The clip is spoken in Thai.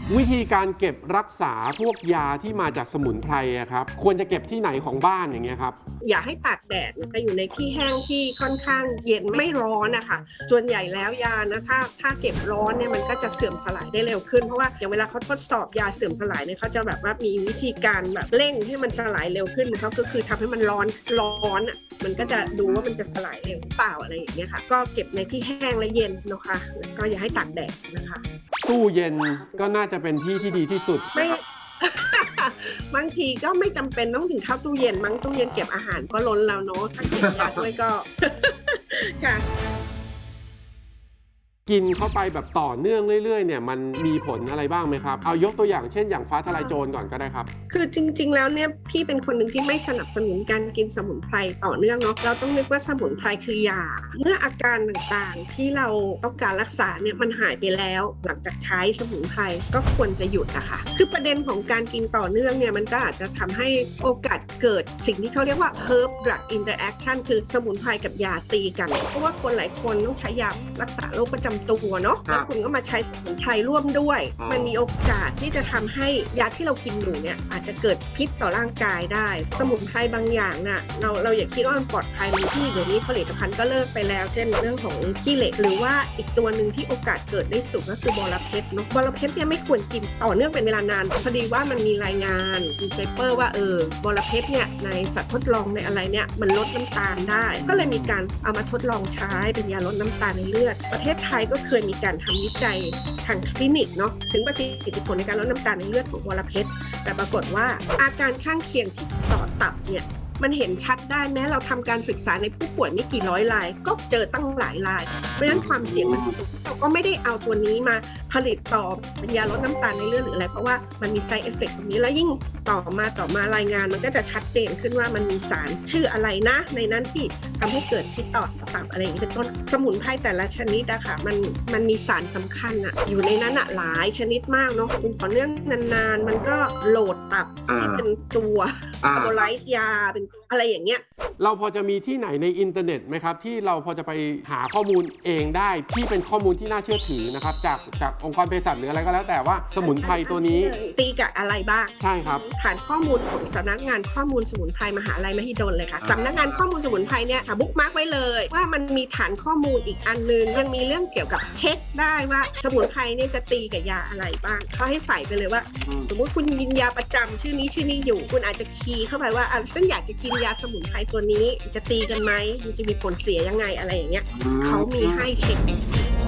วิธีการเก็บรักษาพวกยาที่มาจากสมุนไพรครับควรจะเก็บที่ไหนของบ้านอย่างเงี้ยครับอย่าให้ตากแดดนะคะอยู่ในที่แห้งที่ค่อนข้างเย็นไม่ร้อนนะคะส่วนใหญ่แล้วยานะถ้าเก็บร้อนเนี่ยมันก็จะเสื่อมสลายได้เร็วขึ้นเพราะว่าอย่างเวลาเขาทดสอบยาเสื่อมสลายเนี่ยเขาจะแบบว่ามีวิธีการแบบเร่งให้มันสลายเร็วขึ้นเขาก็คือทำให้มันร้อนอ่ะมันก็จะดูว่ามันจะสลายเร็วเปล่าอะไรอย่างเงี้ยค่ะก็เก็บในที่แห้งและเย็นนะคะแล้วก็อย่าให้ตากแดดนะคะตู้เย็นก็น่าจะเป็นที่ที่ดีที่สุดไม่ บางทีก็ไม่จำเป็นต้องถึงเข้าตู้เย็นมั้งตู้เย็นเก็บอาหารก็ล้นแล้วเนาะถ้าเก็บยาด้วยก็ ค่ะกินเข้าไปแบบต่อเนื่องเรื่อยๆเนี่ยมันมีผลอะไรบ้างไหมครับเอายกตัวอย่างเช่นอย่างฟ้าทลายโจรก่อนก็ได้ครับคือจริงๆแล้วเนี่ยพี่เป็นคนหนึ่งที่ไม่สนับสนุนการกินสมุนไพรต่อเนื่องเนาะเราต้องนึกว่าสมุนไพรคือยาเมื่ออาการต่างๆที่เราต้องการรักษาเนี่ยมันหายไปแล้วหลังจากใช้สมุนไพรก็ควรจะหยุดนะคะคือประเด็นของการกินต่อเนื่องเนี่ยมันก็อาจจะทำให้โอกาสเกิดสิ่งที่เขาเรียกว่า herb drug interaction คือสมุนไพรกับยาตีกันเพราะว่าคนหลายคนต้องใช้ยารักษาโรคประจำตัวเนาะแล้วคุณก็มาใช้สมุนไพรร่วมด้วยมันมีโอกาสที่จะทำให้ยาที่เรากินอยู่เนี่ยอาจจะเกิดพิษต่อร่างกายได้สมุนไพรบางอย่างน่ะเราอย่าคิดว่ามันปลอดภัยมีที่เดี๋ยวนี้ผลิตภัณฑ์ก็เลิกไปแล้วเช่นเรื่องของขี้เหล็กหรือว่าอีกตัวหนึ่งที่โอกาสเกิดได้สูงก็คือบอระเพ็ดเนาะบอระเพ็ดเนี่ยไม่ควรกินต่อเนื่องเป็นเวลานานพอดีว่ามันมีรายงานมีเปเปอร์ว่าบอระเพ็ดเนี่ยในสัตว์ทดลองในอะไรเนี่ยมันลดน้ำตาลได้ก็เลยมีการเอามาทดลองใช้เป็นยาลดน้ำตาลในเลือดประเทศไทยก็เคยมีการทำวิจัยทางคลินิกเนาะถึงประสิทธิผลในการลดน้ำตาลในเลือดของบอระเพ็ดแต่ปรากฏว่าอาการข้างเคียงที่ต่อตับเนี่ยมันเห็นชัดได้แม้เราทำการศึกษาในผู้ป่วยไม่กี่ร้อยรายก็เจอตั้งหลายรายเพราะฉะนั้นความเสี่ยงมันสูงเราก็ไม่ได้เอาตัวนี้มาผลิตต่อเป็นยาลดน้ำตาลในเลือดหรืออะไรเพราะว่ามันมี side effect ตรงนี้แล้วยิ่งต่อมารายงานมันก็จะชัดเจนขึ้นว่ามันมีสารชื่ออะไรนะในนั้นที่ทำให้เกิดพิษต่อตับอะไรอย่างนี้เป็นต้นสมุนไพรแต่ละชนิดอะค่ะมันมีสารสำคัญอะอยู่ในนั้นอะหลายชนิดมากเนาะคุณต่อเนื่องนานๆมันก็โหลดตับที่เป็นตัวโมไลซ์ยาเป็นอะไรอย่างเงี้ยเราพอจะมีที่ไหนในอินเทอร์เน็ตไหมครับที่เราพอจะไปหาข้อมูลเองได้ที่เป็นข้อมูลที่น่าเชื่อถือนะครับจากองค์กรเภสัชหรืออะไรก็แล้วแต่ว่าสมุนไพรตัวนี้ตีกับอะไรบ้างใช่ครับฐานข้อมูลของสำนักงานข้อมูลสมุนไพรมหาลัยมหิดลเลยค่ะสำนักงานข้อมูลสมุนไพรเนี่ยบุ๊กมาร์กไว้เลยว่ามันมีฐานข้อมูลอีกอันนึงยังมีเรื่องเกี่ยวกับเช็คได้ว่าสมุนไพรเนี่ยจะตีกับยาอะไรบ้างเขาให้ใส่ไปเลยว่าสมมติคุณกินยาประจำชื่อนี้อยู่คุณอาจจะคีย์เข้าไปว่าฉันอยากจะกินยาสมุนไพรตัวนี้จะตีกันไหมมันจะมีผลเสียยังไงอะไรอย่างเงี้ยเขามีให้เช็ค